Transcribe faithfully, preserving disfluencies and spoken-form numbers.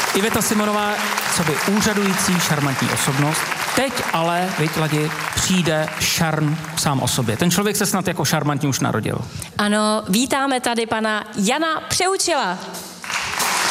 Iveta Simonová, co by úřadující šarmantní osobnost. Teď ale, viď, Ladi, přijde šarm sám o sobě. Ten člověk se snad jako šarmantní už narodil. Ano, vítáme tady pana Jana Přeučila.